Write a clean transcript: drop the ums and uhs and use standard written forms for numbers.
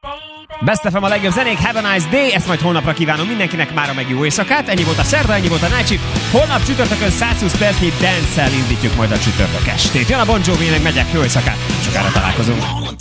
Best FM a legjobb zenék, have a nice day, ezt majd holnapra kívánom mindenkinek, mára meg jó éjszakát. Ennyi volt a szerda, ennyi volt a Night Shift. Holnap csütörtökön 120 percnyi dance-szel indítjuk majd a csütörtök estét. Jön a Bon Jovi, meg megyek, jó éjszakát, sokára találkozunk.